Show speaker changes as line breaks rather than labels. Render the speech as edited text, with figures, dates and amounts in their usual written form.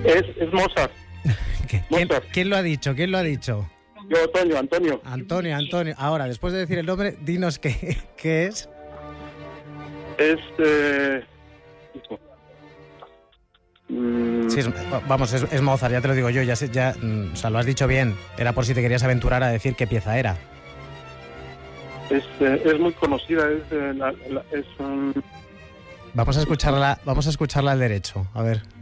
Es Mozart.
¿Quién lo ha dicho? ¿Quién lo ha dicho?
Yo, Antonio.
Antonio. Ahora, después de decir el nombre, dinos qué es.
Es...
Sí, es Mozart, ya te lo digo yo, o sea, lo has dicho bien. Era por si te querías aventurar a decir qué pieza era.
Es muy conocida,
Vamos a escucharla al derecho, a ver.